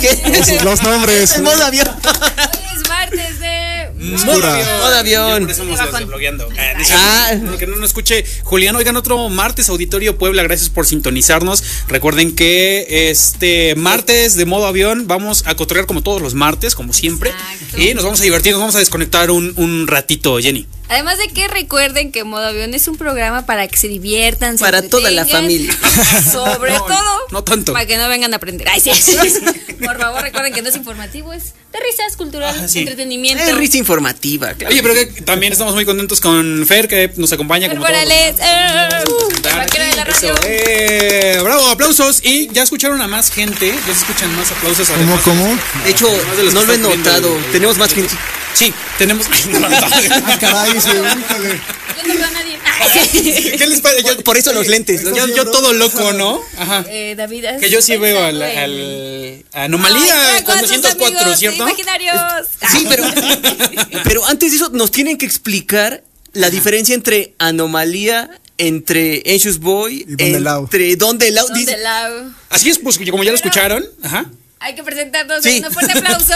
Los nombres. El modo avión. Hoy es martes de Modo avión. Por eso estamos desbloqueando. Ah. Que no nos escuche Julián. Oigan, otro martes, Auditorio Puebla. Gracias por sintonizarnos. Recuerden que este martes de modo avión vamos a cotorrear como todos los martes, como siempre. Exacto. Y nos vamos a divertir, nos vamos a desconectar un ratito, Jenny. Además de que recuerden que Modo Avión es un programa para que se diviertan, se Para toda la entretengan, familia. Sobre No, todo, no tanto. para que no vengan a aprender. Ay, sí. Por favor, recuerden que no es informativo, es de risas, cultural, Sí. entretenimiento. Es risa informativa, claro. Oye, pero que también estamos muy contentos con Fer, que nos acompaña como todos los Morales, martes. la vaquera de la radio. Eso, bravo, aplausos. Y ya escucharon a más gente, ya se escuchan más aplausos. además. ¿Cómo? De hecho, Además de los no que lo he están viendo notado. el- Tenemos más gente. Sí, tenemos. Ah, caray, sí, híjole. Yo no veo a nadie. Ay, ¿Qué les parece? Yo- Por eso los lentes. ¿no? Yo todo loco, ¿no? Ajá. David, Que yo sí veo pensando en- a Anomalía Ay, con sus 404, amigos ¿cierto? imaginarios. Sí, pero antes de eso nos tienen que explicar la diferencia entre Anomalía, entre Anxious Boy, Y Don Delau. entre Don Delau. ¿Dónde Dice- la- Así es, pues como ya lo escucharon. Ajá. Hay que presentarnos. Sí. Un fuerte aplauso.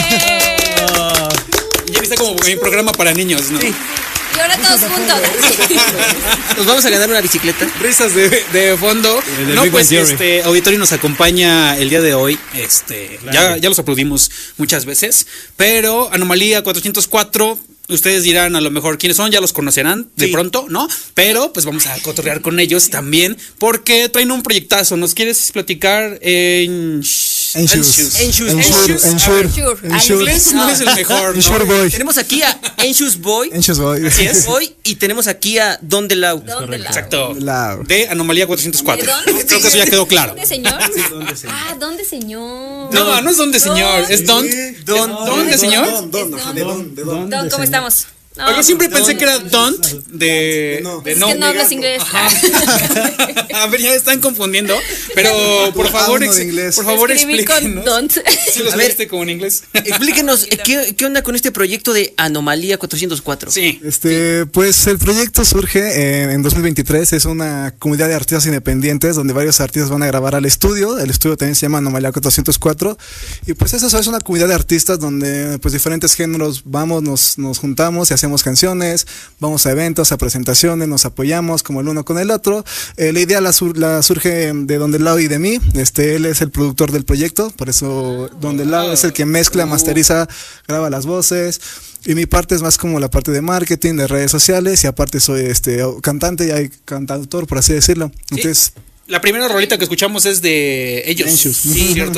Ya está como en programa para niños, ¿no? Sí. Y ahora todos juntos. Nos vamos a ganar una bicicleta. Risas de fondo. del No, Big pues Bang Theory. Auditorio nos acompaña el día de hoy. Ya los aplaudimos muchas veces. Pero Anomalía 404. Ustedes dirán a lo mejor quiénes son, ya los conocerán de Sí. pronto, ¿no? Pero pues vamos a cotorrear con ellos también porque traen un proyectazo. ¿Nos quieres platicar en Anxious. Ensure. inglés no es el mejor, ¿no? Ensure Boy. Tenemos aquí a Anxious Boy. Anxious Boy. Así es. Boy, y tenemos aquí a Don Delau. ¿Dónde la? Exacto. Delau. De Anomalía 404. ¿De dónde? Creo que eso ya quedó claro. ¿Dónde, señor? Ah, ¿dónde, señor? No es donde señor, es don. ¿Dónde, señor? Don, ¿cómo estamos? No, Oye, siempre pensé que era don't de es que no hablas inglés. A ver, ya están confundiendo. Pero por favor, uno de inglés. por favor Escribí con explíquenos. don't. Si los A ver. viste como en inglés. Explíquenos, ¿qué onda con este proyecto de Anomalía 404? Sí. Pues el proyecto surge en 2023, es una comunidad de artistas independientes donde varios artistas van a grabar al estudio. El estudio también se llama Anomalía 404 y pues eso es una comunidad de artistas donde pues diferentes géneros vamos, nos juntamos y hacemos canciones, vamos a eventos, a presentaciones, nos apoyamos como el uno con el otro. La idea la surge de Don Delau y de mí. Él es el productor del proyecto, por eso Don Delau es el que mezcla, masteriza, graba las voces. Y mi parte es más como la parte de marketing, de redes sociales, y aparte soy cantante y hay cantautor, por así decirlo. Entonces, La primera rolita que escuchamos es de ellos. Anxious. Sí, cierto.